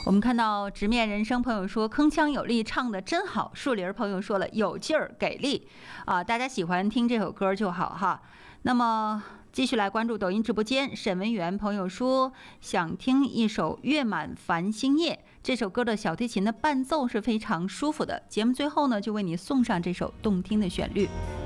我们看到直面人生朋友说铿锵有力，唱得真好。树林朋友说了有劲儿给力啊，大家喜欢听这首歌就好哈。那么继续来关注抖音直播间，沈文元朋友说想听一首《月满繁星夜》，这首歌的小提琴的伴奏是非常舒服的。节目最后呢，就为你送上这首动听的旋律。